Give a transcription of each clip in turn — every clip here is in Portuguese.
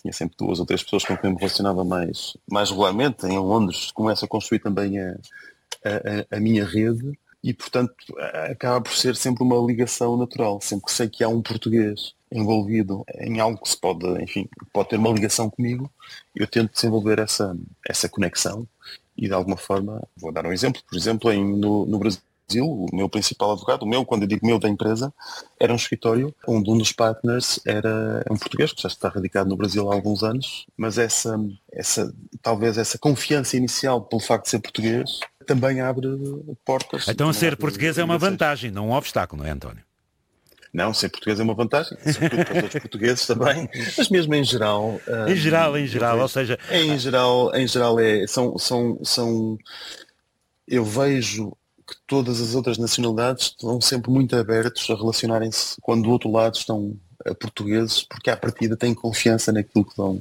tinha sempre 2 ou 3 pessoas com quem me relacionava mais regularmente. Em Londres começo a construir também a minha rede e, portanto, acaba por ser sempre uma ligação natural. Sempre que sei que há um português envolvido em algo que se pode, enfim, pode ter uma ligação comigo, eu tento desenvolver essa conexão e, de alguma forma, vou dar um exemplo. Por exemplo, no Brasil, o meu principal advogado, quando eu digo meu da empresa, era um escritório onde um dos partners era um português, que já está radicado no Brasil há alguns anos, mas talvez essa confiança inicial pelo facto de ser português também abre portas. Então ser português é uma vantagem, não um obstáculo, não é, António? Não, ser português é uma vantagem, sobretudo para os outros portugueses também, mas mesmo em geral. Em geral, ou seja... Em geral eu vejo que todas as outras nacionalidades estão sempre muito abertos a relacionarem-se quando do outro lado estão portugueses, porque à partida têm confiança naquilo que vão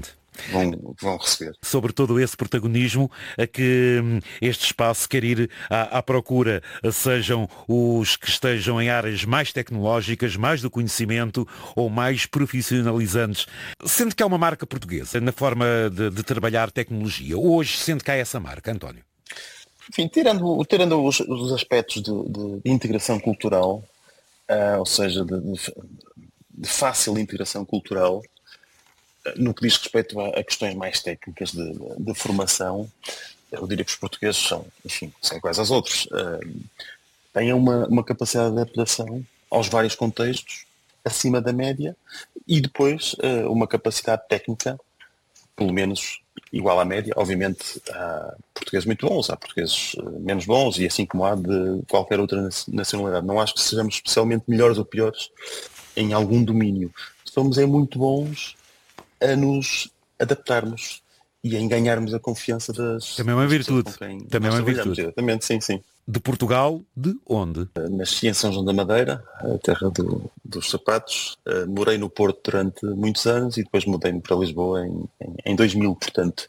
receber. Sobre todo esse protagonismo a que este espaço quer ir à procura, sejam os que estejam em áreas mais tecnológicas, mais do conhecimento ou mais profissionalizantes. Sente que há uma marca portuguesa na forma de trabalhar tecnologia. Hoje sente que há essa marca, António? Enfim, tirando os aspectos de integração cultural, ou seja, de fácil integração cultural, no que diz respeito a questões mais técnicas de formação, eu diria que os portugueses são iguais aos outros. Têm uma capacidade de adaptação aos vários contextos acima da média e depois uma capacidade técnica, pelo menos igual à média. Obviamente há portugueses muito bons, há portugueses menos bons e assim como há de qualquer outra nacionalidade. Não acho que sejamos especialmente melhores ou piores em algum domínio. Somos muito bons a nos adaptarmos e em ganharmos a confiança das... Também é uma virtude. Também é uma virtude. Exatamente, sim. De Portugal, de onde? Nasci em São João da Madeira, a terra dos sapatos. Morei no Porto durante muitos anos e depois mudei-me para Lisboa em 2000. Portanto,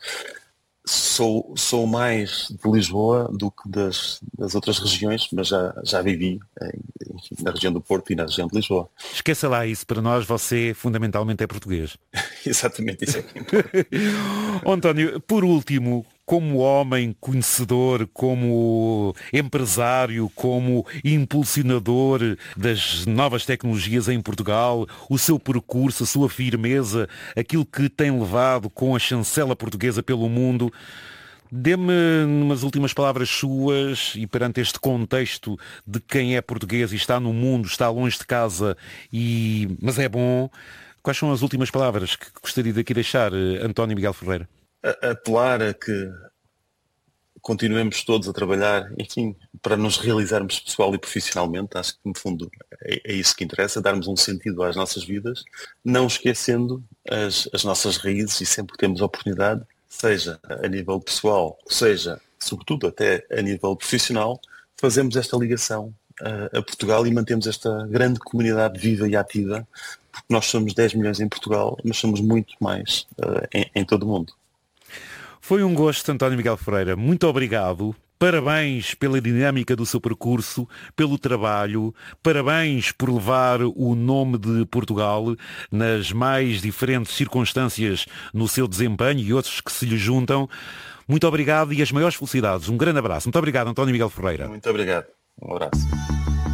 sou mais de Lisboa do que das outras regiões, mas já vivi na região do Porto e na região de Lisboa. Esqueça lá isso, para nós você fundamentalmente é português. Exatamente, isso é que importa. António, por último, como homem conhecedor, como empresário, como impulsionador das novas tecnologias em Portugal, o seu percurso, a sua firmeza, aquilo que tem levado com a chancela portuguesa pelo mundo, dê-me umas últimas palavras suas e perante este contexto de quem é português e está no mundo, está longe de casa, mas é bom. Quais são as últimas palavras que gostaria de aqui deixar, António Miguel Ferreira? Apelar a que continuemos todos a trabalhar, enfim, para nos realizarmos pessoal e profissionalmente. Acho que, no fundo, é isso que interessa, darmos um sentido às nossas vidas, não esquecendo as nossas raízes e sempre que temos oportunidade, seja a nível pessoal, seja, sobretudo, até a nível profissional, fazemos esta ligação a Portugal e mantemos esta grande comunidade viva e ativa, porque nós somos 10 milhões em Portugal, mas somos muito mais em todo o mundo. Foi um gosto, António Miguel Ferreira. Muito obrigado. Parabéns pela dinâmica do seu percurso, pelo trabalho. Parabéns por levar o nome de Portugal nas mais diferentes circunstâncias no seu desempenho e outros que se lhe juntam. Muito obrigado e as maiores felicidades. Um grande abraço. Muito obrigado, António Miguel Ferreira. Muito obrigado. Um abraço.